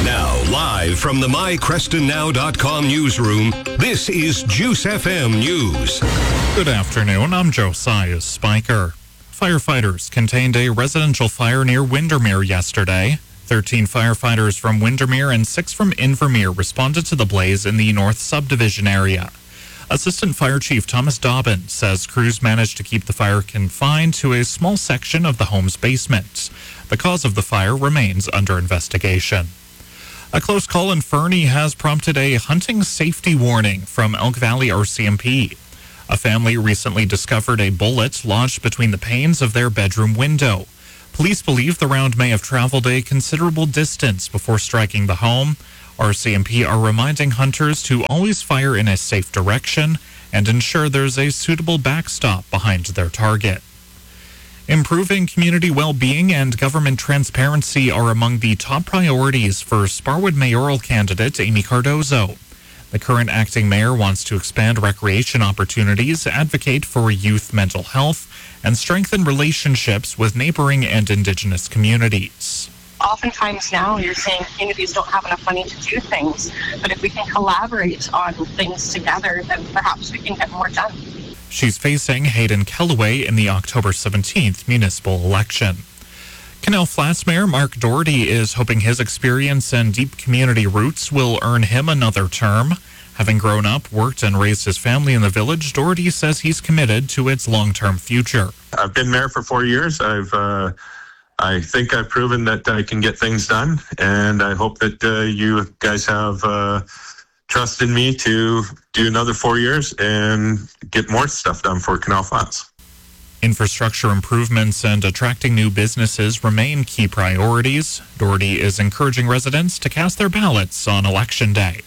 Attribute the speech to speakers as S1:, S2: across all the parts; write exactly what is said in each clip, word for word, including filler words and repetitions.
S1: Now, live from the my creston now dot com newsroom, this is Juice F M News.
S2: Good afternoon, I'm Josiah Spiker. Firefighters contained a residential fire near Windermere yesterday. thirteen firefighters from Windermere and six from Invermere responded to the blaze in the North Subdivision area. Assistant Fire Chief Thomas Dobbin says crews managed to keep the fire confined to a small section of the home's basement. The cause of the fire remains under investigation. A close call in Fernie has prompted a hunting safety warning from Elk Valley R C M P. A family recently discovered a bullet lodged between the panes of their bedroom window. Police believe the round may have traveled a considerable distance before striking the home. R C M P are reminding hunters to always fire in a safe direction and ensure there's a suitable backstop behind their target. Improving community well-being and government transparency are among the top priorities for Sparwood mayoral candidate Amy Cardozo. The current acting mayor wants to expand recreation opportunities, advocate for youth mental health, and strengthen relationships with neighboring and Indigenous communities.
S3: Oftentimes now you're saying communities don't have enough money to do things, but if we can collaborate on things together, then perhaps we can get more done.
S2: She's facing Hayden Kellaway in the October seventeenth municipal election. Canal Flats Mayor Mark Doherty is hoping his experience and deep community roots will earn him another term. Having grown up, worked, and raised his family in the village, Doherty says he's committed to its long-term future.
S4: I've been mayor for four years. I've uh, I think I've proven that I can get things done, and I hope that uh, you guys have uh, trust in me to do another four years and get more stuff done for Canal Flats.
S2: Infrastructure improvements and attracting new businesses remain key priorities. Doherty is encouraging residents to cast their ballots on Election Day.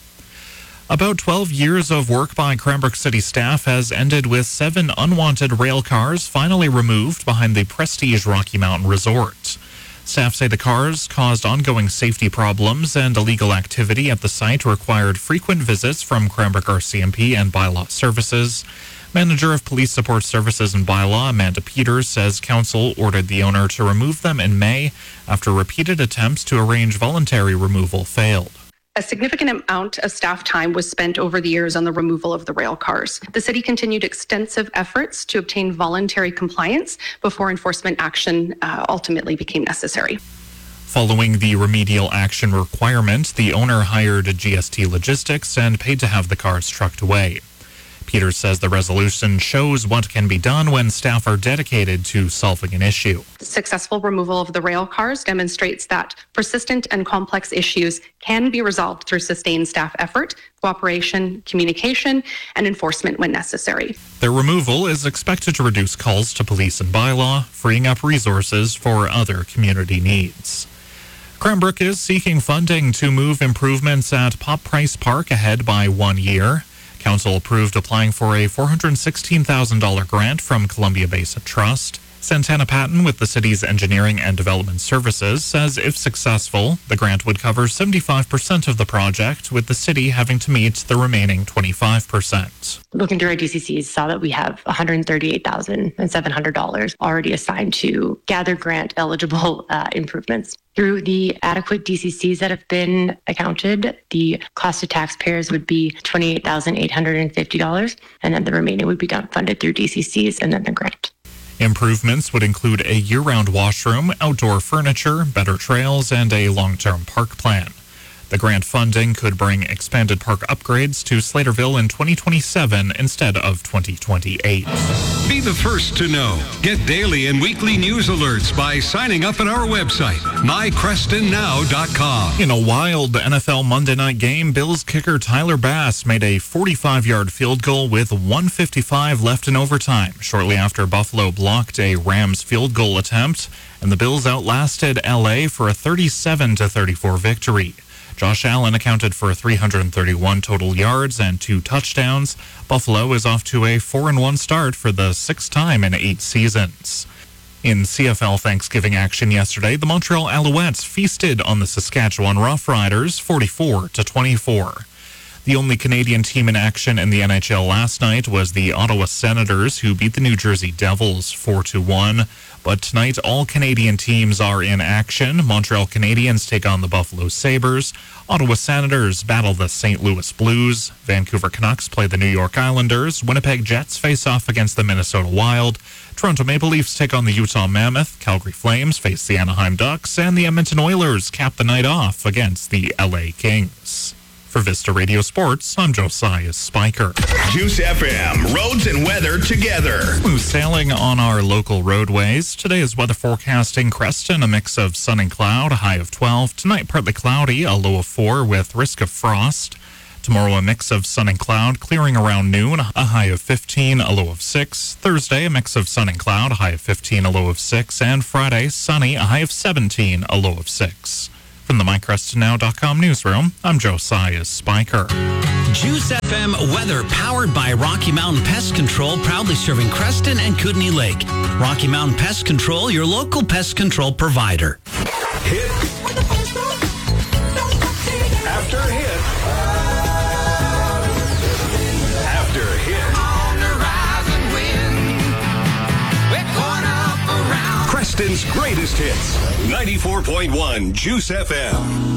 S2: About twelve years of work by Cranbrook City staff has ended with seven unwanted rail cars finally removed behind the Prestige Rocky Mountain Resort. Staff say the cars caused ongoing safety problems and illegal activity at the site required frequent visits from Cranbrook R C M P and Bylaw Services. Manager of Police Support Services and Bylaw, Amanda Peters, says council ordered the owner to remove them in May after repeated attempts to arrange voluntary removal failed.
S5: A significant amount of staff time was spent over the years on the removal of the rail cars. The city continued extensive efforts to obtain voluntary compliance before enforcement action uh, ultimately became necessary.
S2: Following the remedial action requirement, the owner hired G S T Logistics and paid to have the cars trucked away. Peters says the resolution shows what can be done when staff are dedicated to solving an issue.
S5: The successful removal of the rail cars demonstrates that persistent and complex issues can be resolved through sustained staff effort, cooperation, communication, and enforcement when necessary.
S2: Their removal is expected to reduce calls to police and bylaw, freeing up resources for other community needs. Cranbrook is seeking funding to move improvements at Pop Price Park ahead by one year. Council approved applying for a four hundred sixteen thousand dollars grant from Columbia Basin Trust. Santana Patton with the city's Engineering and Development Services says if successful, the grant would cover seventy-five percent of the project, with the city having to meet the remaining twenty-five percent.
S6: Looking through our D C Cs, saw that we have one hundred thirty-eight thousand seven hundred dollars already assigned to gather grant eligible uh, improvements. Through the adequate D C Cs that have been accounted, the cost to taxpayers would be twenty-eight thousand eight hundred fifty dollars, and then the remaining would be done funded through D C Cs and then the grant.
S2: Improvements would include a year-round washroom, outdoor furniture, better trails, and a long-term park plan. The grant funding could bring expanded park upgrades to Slaterville in twenty twenty-seven instead of twenty twenty-eight.
S1: Be the first to know. Get daily and weekly news alerts by signing up at our website, my creston now dot com.
S2: In a wild N F L Monday night game, Bills kicker Tyler Bass made a forty-five-yard field goal with one fifty-five left in overtime, shortly after Buffalo blocked a Rams field goal attempt, and the Bills outlasted L A for a thirty-seven to thirty-four victory. Josh Allen accounted for three hundred thirty-one total yards and two touchdowns. Buffalo is off to a four and one start for the sixth time in eight seasons. In C F L Thanksgiving action yesterday, the Montreal Alouettes feasted on the Saskatchewan Roughriders forty-four to twenty-four. The only Canadian team in action in the N H L last night was the Ottawa Senators, who beat the New Jersey Devils four to one. But tonight, all Canadian teams are in action. Montreal Canadiens take on the Buffalo Sabres. Ottawa Senators battle the Saint Louis Blues. Vancouver Canucks play the New York Islanders. Winnipeg Jets face off against the Minnesota Wild. Toronto Maple Leafs take on the Utah Mammoth. Calgary Flames face the Anaheim Ducks. And the Edmonton Oilers cap the night off against the L A Kings. For Vista Radio Sports, I'm Josiah Spiker.
S7: Juice F M, roads and weather together.
S2: Smooth sailing on our local roadways. Today is weather forecasting Creston, a mix of sun and cloud, a high of twelve. Tonight, partly cloudy, a low of four with risk of frost. Tomorrow, a mix of sun and cloud, clearing around noon, a high of fifteen, a low of six. Thursday, a mix of sun and cloud, a high of fifteen, a low of six. And Friday, sunny, a high of seventeen, a low of six. From the my creston now dot com newsroom, I'm Josiah Spiker.
S8: Juice F M weather powered by Rocky Mountain Pest Control, proudly serving Creston and Kootenay Lake. Rocky Mountain Pest Control, your local pest control provider.
S7: Hit after hit after hit.
S9: On the rise and win. We're going up around.
S7: Creston's greatest hits. ninety-four point one Juice F M.